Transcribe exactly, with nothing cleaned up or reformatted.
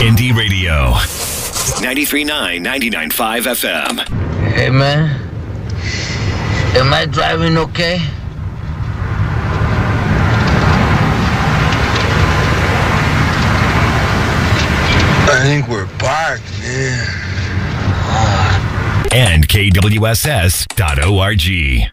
Indie Radio. ninety-three point nine, ninety-nine point five F M. Hey, man. Am I driving okay? I think we're parked, man. And K W S S dot org.